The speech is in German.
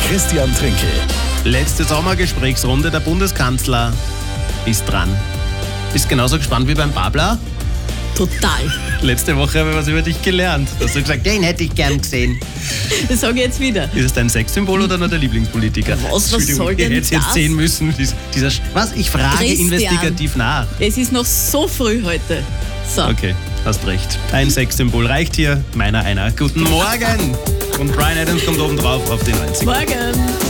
Christian Trinkel. Letzte Sommergesprächsrunde, der Bundeskanzler ist dran. Bist genauso gespannt wie beim Babler? Total. Letzte Woche habe ich was über dich gelernt. Du hast du gesagt, den hätte ich gern gesehen. Das sage ich jetzt wieder. Ist es dein Sexsymbol oder nur der Lieblingspolitiker? Was soll denn Ich hätte es jetzt das? sehen müssen. Was? Ich frage Christian. investigativ nach. Es ist noch so früh heute. So. Okay, hast recht. Ein Sexsymbol reicht hier, meiner einer. Guten Morgen! Und Bryan Adams kommt oben drauf auf die 90. Morgen.